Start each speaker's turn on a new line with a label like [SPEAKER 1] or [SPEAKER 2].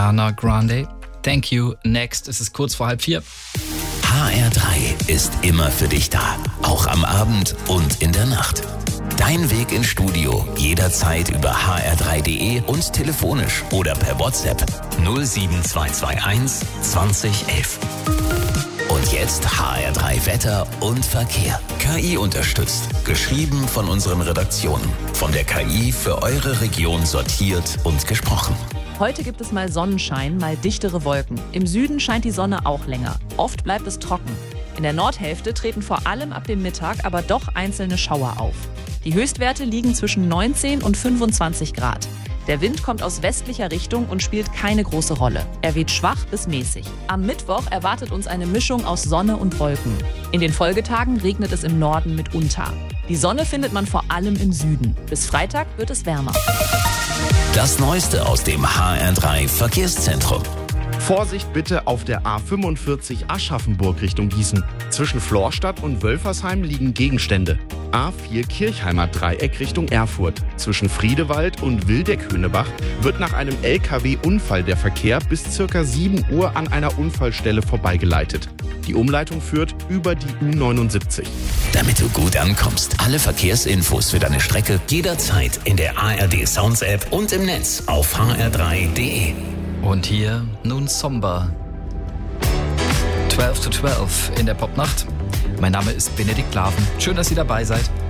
[SPEAKER 1] Ariana Grande. Thank you. Next, es ist kurz vor 3:30.
[SPEAKER 2] HR3 ist immer für dich da. Auch am Abend und in der Nacht. Dein Weg ins Studio jederzeit über hr3.de und telefonisch oder per WhatsApp 07221 2011. Und jetzt HR3 Wetter und Verkehr. KI unterstützt. Geschrieben von unseren Redaktionen. Von der KI für eure Region sortiert und gesprochen.
[SPEAKER 3] Heute gibt es mal Sonnenschein, mal dichtere Wolken. Im Süden scheint die Sonne auch länger. Oft bleibt es trocken. In der Nordhälfte treten vor allem ab dem Mittag aber doch einzelne Schauer auf. Die Höchstwerte liegen zwischen 19 und 25 Grad. Der Wind kommt aus westlicher Richtung und spielt keine große Rolle. Er weht schwach bis mäßig. Am Mittwoch erwartet uns eine Mischung aus Sonne und Wolken. In den Folgetagen regnet es im Norden mitunter. Die Sonne findet man vor allem im Süden. Bis Freitag wird es wärmer.
[SPEAKER 2] Das Neueste aus dem HR3 Verkehrszentrum.
[SPEAKER 4] Vorsicht bitte auf der A45 Aschaffenburg Richtung Gießen. Zwischen Florstadt und Wölfersheim liegen Gegenstände. A4 Kirchheimer Dreieck Richtung Erfurt. Zwischen Friedewald und Wildeck-Höhnebach wird nach einem LKW-Unfall der Verkehr bis ca. 7 Uhr an einer Unfallstelle vorbeigeleitet. Die Umleitung führt über die U79.
[SPEAKER 2] Damit du gut ankommst. Alle Verkehrsinfos für deine Strecke jederzeit in der ARD Sounds App und im Netz auf hr3.de.
[SPEAKER 1] Und hier nun Somber. 12 to 12 in der Popnacht. Mein Name ist Benedikt Laven. Schön, dass ihr dabei seid.